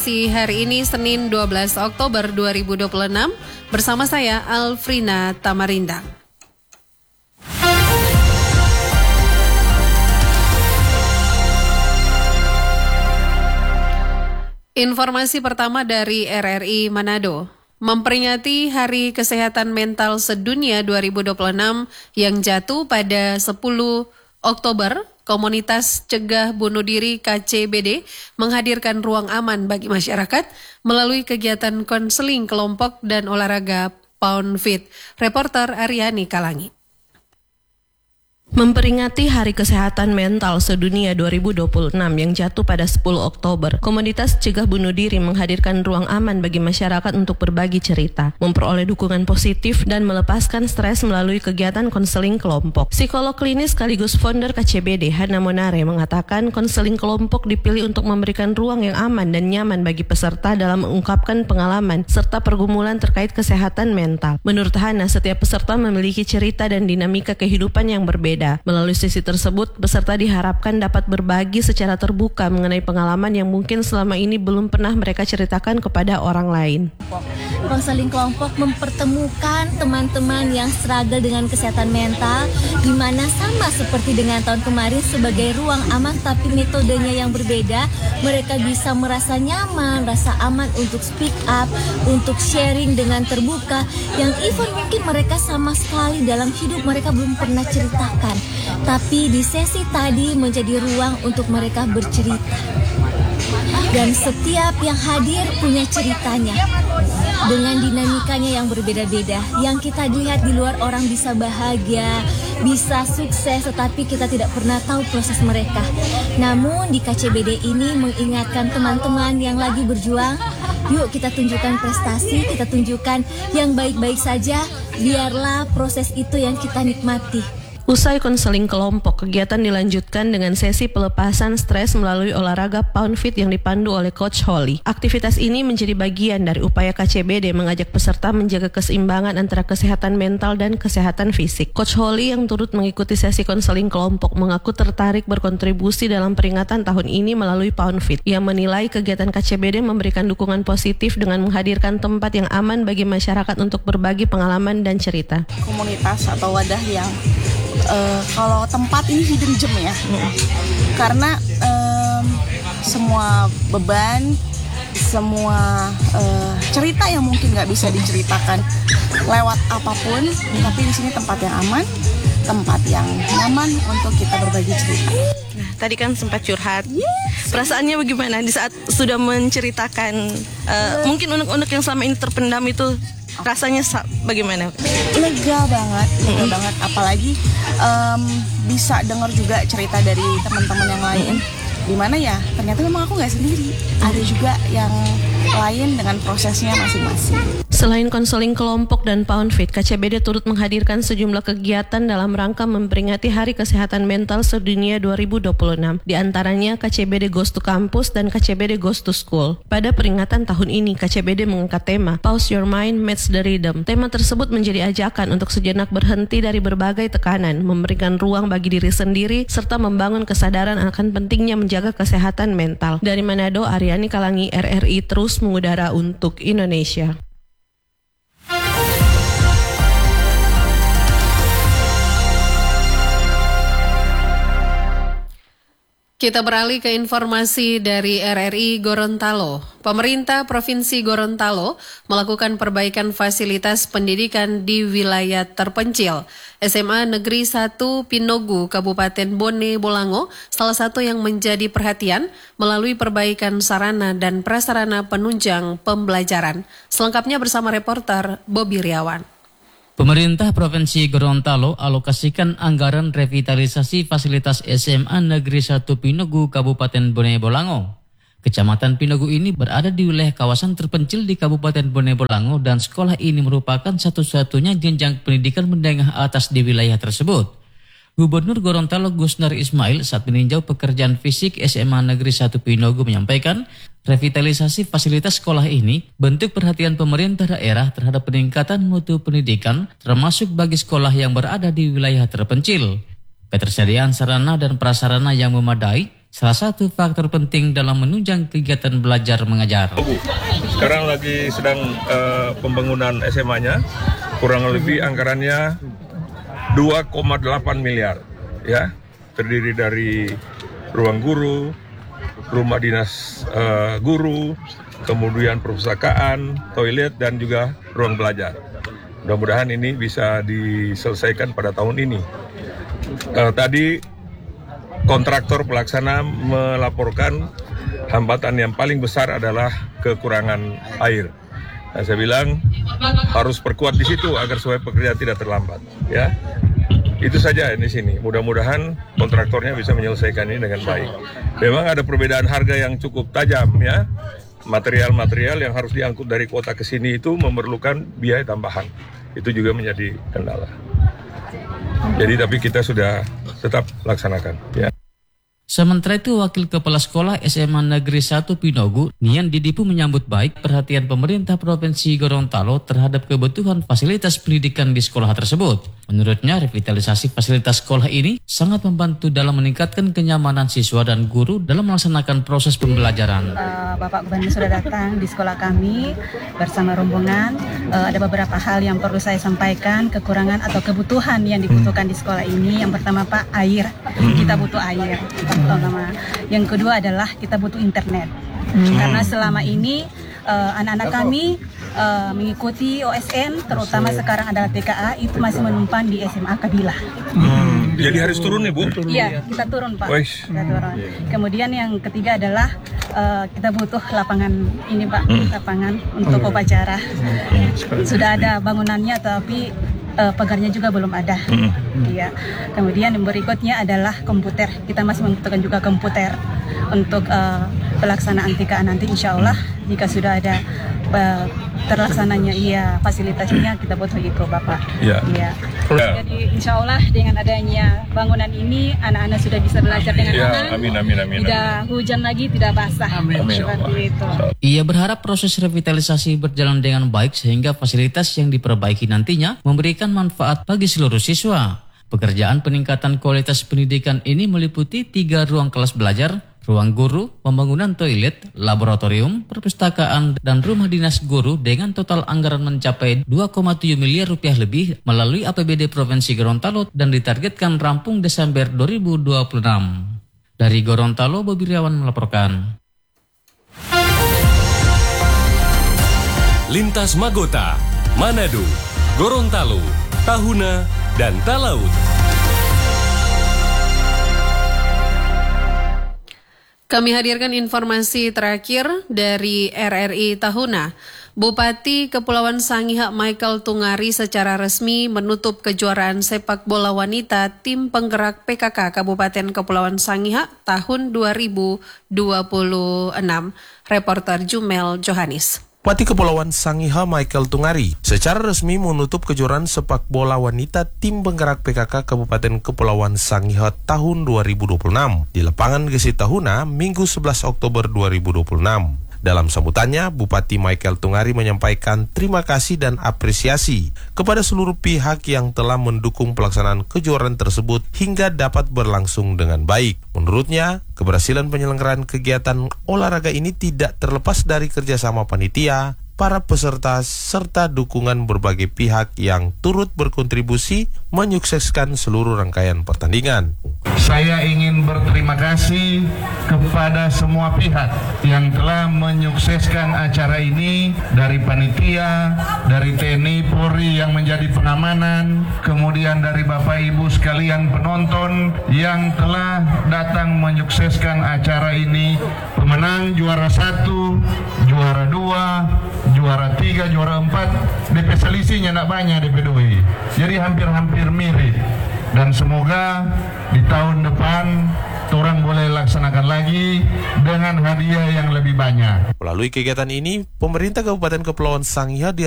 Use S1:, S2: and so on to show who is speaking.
S1: Hari ini Senin 12 Oktober 2026 bersama saya Alfrina Tamarindang. Informasi pertama dari RRI Manado. Memperingati Hari Kesehatan Mental Sedunia 2026 yang jatuh pada 10 Oktober, Komunitas Cegah Bunuh Diri KCBD menghadirkan ruang aman bagi masyarakat melalui kegiatan konseling kelompok dan olahraga Pound Fit. Reporter Aryani Kalangi.
S2: Memperingati Hari Kesehatan Mental Sedunia 2026 yang jatuh pada 10 Oktober, Komunitas Cegah Bunuh Diri menghadirkan ruang aman bagi masyarakat untuk berbagi cerita, memperoleh dukungan positif, dan melepaskan stres melalui kegiatan konseling kelompok. Psikolog klinis sekaligus founder KCBD, Hana Monare, mengatakan konseling kelompok dipilih untuk memberikan ruang yang aman dan nyaman bagi peserta dalam mengungkapkan pengalaman serta pergumulan terkait kesehatan mental. Menurut Hana, setiap peserta memiliki cerita dan dinamika kehidupan yang berbeda. Melalui sesi tersebut, peserta diharapkan dapat berbagi secara terbuka mengenai pengalaman yang mungkin selama ini belum pernah mereka ceritakan kepada orang lain.
S3: Konseling kelompok mempertemukan teman-teman yang struggle dengan kesehatan mental, di mana sama seperti dengan tahun kemarin sebagai ruang aman, tapi metodenya yang berbeda. Mereka bisa merasa nyaman, rasa aman untuk speak up, untuk sharing dengan terbuka, yang even mungkin mereka sama sekali dalam hidup mereka belum pernah ceritakan. Tapi di sesi tadi menjadi ruang untuk mereka bercerita. Dan setiap yang hadir punya ceritanya dengan dinamikanya yang berbeda-beda. Yang kita lihat di luar orang bisa bahagia, bisa sukses, tetapi kita tidak pernah tahu proses mereka. Namun di KCBD ini mengingatkan teman-teman yang lagi berjuang, yuk kita tunjukkan prestasi, kita tunjukkan yang baik-baik saja, biarlah proses itu yang kita nikmati.
S2: Usai konseling kelompok, kegiatan dilanjutkan dengan sesi pelepasan stres melalui olahraga Pound Fit yang dipandu oleh Coach Holly. Aktivitas ini menjadi bagian dari upaya KCBD mengajak peserta menjaga keseimbangan antara kesehatan mental dan kesehatan fisik. Coach Holly yang turut mengikuti sesi konseling kelompok mengaku tertarik berkontribusi dalam peringatan tahun ini melalui Pound Fit. Ia menilai kegiatan KCBD memberikan dukungan positif dengan menghadirkan tempat yang aman bagi masyarakat untuk berbagi pengalaman dan cerita.
S4: Komunitas atau wadah yang kalau tempat ini hidden gem ya, karena semua beban, semua cerita yang mungkin nggak bisa diceritakan lewat apapun, tapi di sini tempat yang aman, tempat yang nyaman untuk kita berbagi cerita.
S2: Nah, tadi kan sempat curhat, perasaannya bagaimana di saat sudah menceritakan mungkin unek-unek yang selama ini terpendam itu? Rasanya bagaimana?
S4: Lega banget, apalagi bisa dengar juga cerita dari teman-teman yang lain. Dimana ya, ternyata memang aku nggak sendiri. Ada juga yang lain dengan prosesnya masing-masing.
S2: Selain konseling kelompok dan Pound Fit, KCBD turut menghadirkan sejumlah kegiatan dalam rangka memperingati Hari Kesehatan Mental Sedunia 2026. Di antaranya KCBD Goes to Campus dan KCBD Goes to School. Pada peringatan tahun ini, KCBD mengangkat tema Pause Your Mind Match the Rhythm. Tema tersebut menjadi ajakan untuk sejenak berhenti dari berbagai tekanan, memberikan ruang bagi diri sendiri, serta membangun kesadaran akan pentingnya menjaga kesehatan mental. Dari Manado, Aryani Kalangi, RRI terus mengudara untuk Indonesia.
S1: Kita beralih ke informasi dari RRI Gorontalo. Pemerintah Provinsi Gorontalo melakukan perbaikan fasilitas pendidikan di wilayah terpencil. SMA Negeri 1 Pinogu, Kabupaten Bone Bolango, salah satu yang menjadi perhatian melalui perbaikan sarana dan prasarana penunjang pembelajaran. Selengkapnya bersama reporter Bobi Riawan.
S5: Pemerintah Provinsi Gorontalo alokasikan anggaran revitalisasi fasilitas SMA Negeri 1 Pinogu, Kabupaten Bone Bolango. Kecamatan Pinogu ini berada di wilayah kawasan terpencil di Kabupaten Bone Bolango dan sekolah ini merupakan satu-satunya jenjang pendidikan menengah atas di wilayah tersebut. Gubernur Gorontalo Gusnar Ismail saat meninjau pekerjaan fisik SMA Negeri 1 Pinogu menyampaikan, revitalisasi fasilitas sekolah ini bentuk perhatian pemerintah daerah terhadap peningkatan mutu pendidikan termasuk bagi sekolah yang berada di wilayah terpencil. Ketersediaan sarana dan prasarana yang memadai salah satu faktor penting dalam menunjang kegiatan belajar mengajar.
S6: Sekarang lagi sedang pembangunan SMA-nya, kurang lebih anggarannya 2,8 miliar, ya, terdiri dari ruang guru, rumah dinas guru, kemudian perpustakaan, toilet, dan juga ruang belajar. Mudah-mudahan ini bisa diselesaikan pada tahun ini. Tadi kontraktor pelaksana melaporkan hambatan yang paling besar adalah kekurangan air. Nah, saya bilang harus perkuat di situ agar supaya pekerjaan tidak terlambat. Ya, itu saja di sini. Mudah-mudahan kontraktornya bisa menyelesaikan ini dengan baik. Memang ada perbedaan harga yang cukup tajam, ya. Material-material yang harus diangkut dari kota ke sini itu memerlukan biaya tambahan. Itu juga menjadi kendala. Jadi tapi kita sudah tetap laksanakan, ya.
S5: Sementara itu, Wakil Kepala Sekolah SMA Negeri 1 Pinogu, Nian Didipu menyambut baik perhatian pemerintah Provinsi Gorontalo terhadap kebutuhan fasilitas pendidikan di sekolah tersebut. Menurutnya, revitalisasi fasilitas sekolah ini sangat membantu dalam meningkatkan kenyamanan siswa dan guru dalam melaksanakan proses pembelajaran.
S7: Bapak Gubernur sudah datang di sekolah kami bersama rombongan. Ada beberapa hal yang perlu saya sampaikan, kekurangan atau kebutuhan yang dibutuhkan di sekolah ini. Yang pertama, Pak, air. Kita butuh air. Yang kedua adalah kita butuh internet. Karena selama ini anak-anak kami mengikuti OSN, terutama sekarang adalah TKA, itu masih menumpang di SMA Kabilah.
S6: Jadi harus turun nih, Bu?
S7: Iya, kita turun, Pak. Kita turun. Kemudian yang ketiga adalah kita butuh lapangan ini, Pak, lapangan untuk upacara. Sudah ada bangunannya, tapi pagarnya juga belum ada. Iya. Kemudian yang berikutnya adalah komputer. Kita masih membutuhkan juga komputer untuk pelaksanaan TKA nanti, insya Allah jika sudah ada terlaksananya fasilitasnya, kita butuh itu, Bapak. Iya. Jadi insya Allah dengan adanya bangunan ini anak-anak sudah bisa belajar dengan aman. Amin. Tidak hujan lagi, tidak basah. Seperti itu.
S5: Ia berharap proses revitalisasi berjalan dengan baik sehingga fasilitas yang diperbaiki nantinya memberikan manfaat bagi seluruh siswa. Pekerjaan peningkatan kualitas pendidikan ini meliputi 3 ruang kelas belajar, ruang guru, pembangunan toilet, laboratorium, perpustakaan, dan rumah dinas guru dengan total anggaran mencapai 2,7 miliar rupiah lebih melalui APBD Provinsi Gorontalo dan ditargetkan rampung Desember 2026. Dari Gorontalo, Bobi Riawan melaporkan.
S8: Lintas Magota, Manado, Gorontalo, Tahuna, dan Talaut.
S1: Kami hadirkan informasi terakhir dari RRI Tahuna. Bupati Kepulauan Sangihe Michael Tungari secara resmi menutup kejuaraan sepak bola wanita tim penggerak PKK Kabupaten Kepulauan Sangihe tahun 2026. Reporter Jumel Johanis.
S9: Bupati Kepulauan Sangihe Michael Tungari secara resmi menutup kejuaraan sepak bola wanita tim penggerak PKK Kabupaten Kepulauan Sangihe tahun 2026 di lapangan Gesi Tahuna Minggu 11 Oktober 2026. Dalam sambutannya, Bupati Michael Tungari menyampaikan terima kasih dan apresiasi kepada seluruh pihak yang telah mendukung pelaksanaan kejuaraan tersebut hingga dapat berlangsung dengan baik. Menurutnya, keberhasilan penyelenggaraan kegiatan olahraga ini tidak terlepas dari kerjasama panitia, para peserta, serta dukungan berbagai pihak yang turut berkontribusi menyukseskan seluruh rangkaian pertandingan.
S10: Saya ingin berterima kasih kepada semua pihak yang telah menyukseskan acara ini, dari panitia, dari TNI Polri yang menjadi pengamanan, kemudian dari Bapak Ibu sekalian penonton yang telah datang menyukseskan acara ini. Pemenang juara 1, juara 2, juara 3, juara 4, DP selisihnya tidak banyak, DP 2. Jadi hampir-hampir mirip. Dan semoga di tahun depan orang boleh laksanakan lagi dengan hadiah yang lebih banyak.
S9: Melalui kegiatan ini, pemerintah Kabupaten Kepulauan Sangihe